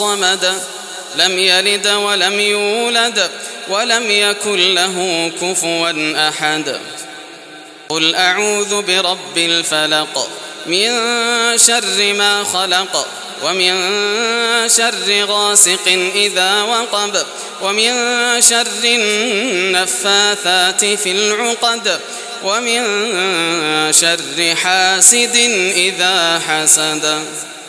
الصمد لم يلد ولم يولد ولم يكن له كفوا أحد. قل أعوذ برب الفلق من شر ما خلق ومن شر غاسق إذا وقب ومن شر النفاثات في العقد ومن شر حاسد إذا حسد.